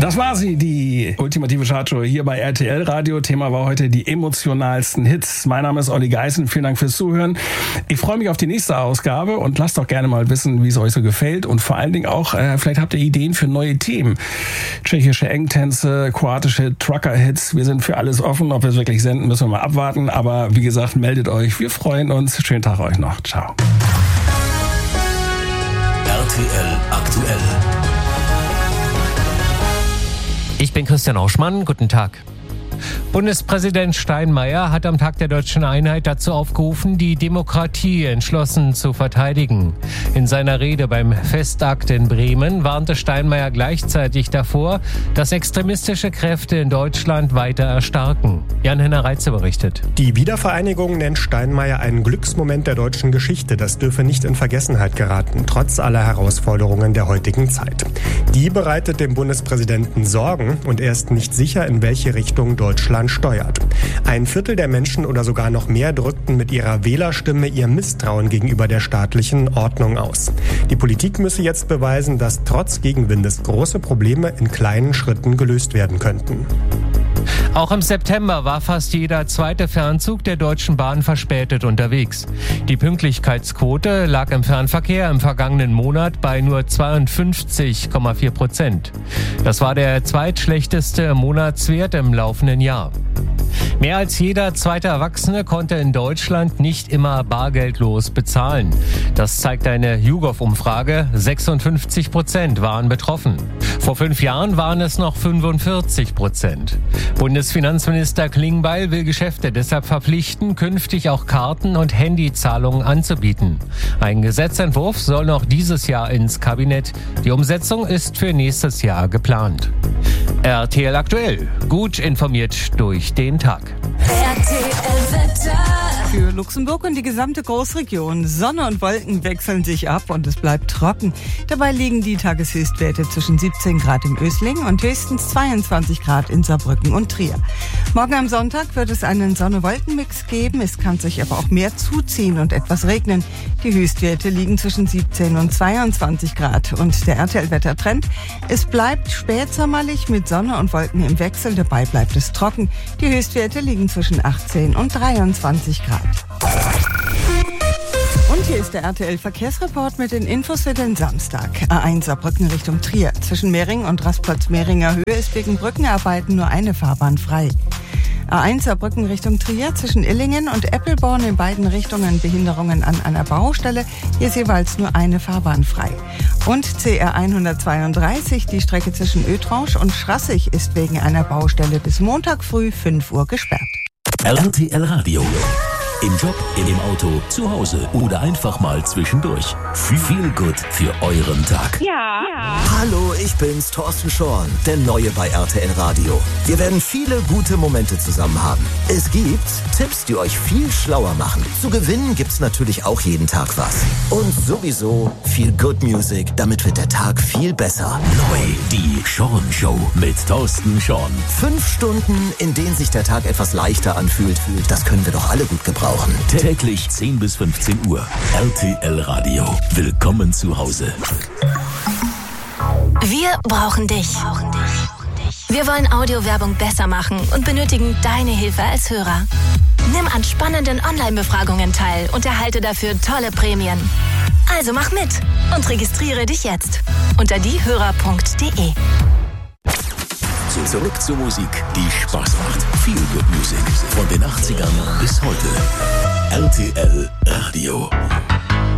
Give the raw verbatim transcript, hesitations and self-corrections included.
Das war sie, die ultimative Chartshow hier bei R T L Radio. Thema war heute die emotionalsten Hits. Mein Name ist Olli Geißen. Vielen Dank fürs Zuhören. Ich freue mich auf die nächste Ausgabe und lasst doch gerne mal wissen, wie es euch so gefällt. Und vor allen Dingen auch, äh, vielleicht habt ihr Ideen für neue Themen. Tschechische Engtänze, kroatische Trucker-Hits. Wir sind für alles offen. Ob wir es wirklich senden, müssen wir mal abwarten. Aber wie gesagt, meldet euch. Wir freuen uns. Schönen Tag euch noch. Ciao. R T L aktuell. Ich bin Christian Auschmann, guten Tag. Bundespräsident Steinmeier hat am Tag der Deutschen Einheit dazu aufgerufen, die Demokratie entschlossen zu verteidigen. In seiner Rede beim Festakt in Bremen warnte Steinmeier gleichzeitig davor, dass extremistische Kräfte in Deutschland weiter erstarken. Jan-Henner Reitze berichtet. Die Wiedervereinigung nennt Steinmeier einen Glücksmoment der deutschen Geschichte. Das dürfe nicht in Vergessenheit geraten, trotz aller Herausforderungen der heutigen Zeit. Die bereitet dem Bundespräsidenten Sorgen und er ist nicht sicher, in welche Richtung Deutschland steuert. Ein Viertel der Menschen oder sogar noch mehr drückten mit ihrer Wählerstimme ihr Misstrauen gegenüber der staatlichen Ordnung aus. Die Politik müsse jetzt beweisen, dass trotz Gegenwindes große Probleme in kleinen Schritten gelöst werden könnten. Auch im September war fast jeder zweite Fernzug der Deutschen Bahn verspätet unterwegs. Die Pünktlichkeitsquote lag im Fernverkehr im vergangenen Monat bei nur zweiundfünfzig Komma vier Prozent. Das war der zweitschlechteste Monatswert im laufenden Jahr. Mehr als jeder zweite Erwachsene konnte in Deutschland nicht immer bargeldlos bezahlen. Das zeigt eine YouGov-Umfrage. sechsundfünfzig Prozent waren betroffen. Vor fünf Jahren waren es noch fünfundvierzig Prozent. Bundesfinanzminister Klingbeil will Geschäfte deshalb verpflichten, künftig auch Karten- und Handyzahlungen anzubieten. Ein Gesetzentwurf soll noch dieses Jahr ins Kabinett. Die Umsetzung ist für nächstes Jahr geplant. R T L aktuell. Gut informiert durch den Tag. R T L-Wetter. Für Luxemburg und die gesamte Großregion. Sonne und Wolken wechseln sich ab und es bleibt trocken. Dabei liegen die Tageshöchstwerte zwischen siebzehn Grad im Ösling und höchstens zweiundzwanzig Grad in Saarbrücken und Trier. Morgen am Sonntag wird es einen Sonne-Wolken-Mix geben. Es kann sich aber auch mehr zuziehen und etwas regnen. Die Höchstwerte liegen zwischen siebzehn und zweiundzwanzig Grad. Und der R T L-Wettertrend: Es bleibt spätsommerlich mit Sonne und Wolken im Wechsel. Dabei bleibt es trocken. Die Höchstwerte liegen zwischen achtzehn und dreiundzwanzig Grad. Und hier ist der R T L-Verkehrsreport mit den Infos für den Samstag. A eins Saarbrücken Richtung Trier. Zwischen Mehring und Rastplatz-Mehringer Höhe ist wegen Brückenarbeiten nur eine Fahrbahn frei. A eins Saarbrücken Richtung Trier, zwischen Illingen und Eppelborn in beiden Richtungen Behinderungen an einer Baustelle. Hier ist jeweils nur eine Fahrbahn frei. Und C R hundertzweiunddreißig, die Strecke zwischen Ötrange und Schrassig, ist wegen einer Baustelle bis Montag früh fünf Uhr gesperrt. R T L Radio. Im Job, im Auto, zu Hause oder einfach mal zwischendurch. Viel gut für euren Tag. Ja. ja. Hallo, ich bin's, Thorsten Schorn, der Neue bei R T L Radio. Wir werden viele gute Momente zusammen haben. Es gibt Tipps, die euch viel schlauer machen. Zu gewinnen gibt's natürlich auch jeden Tag was. Und sowieso viel Good Music, damit wird der Tag viel besser. Neu, die Schorn Show mit Thorsten Schorn. Fünf Stunden, in denen sich der Tag etwas leichter anfühlt. Das können wir doch alle gut gebrauchen. Täglich zehn bis fünfzehn Uhr. R T L Radio. Willkommen zu Hause. Wir brauchen dich. Wir wollen Audiowerbung besser machen und benötigen deine Hilfe als Hörer. Nimm an spannenden Online-Befragungen teil und erhalte dafür tolle Prämien. Also mach mit und registriere dich jetzt unter diehörer punkt de. Zurück zur Musik, die Spaß macht. Feel Good Music von den achtzigern bis heute. R T L Radio.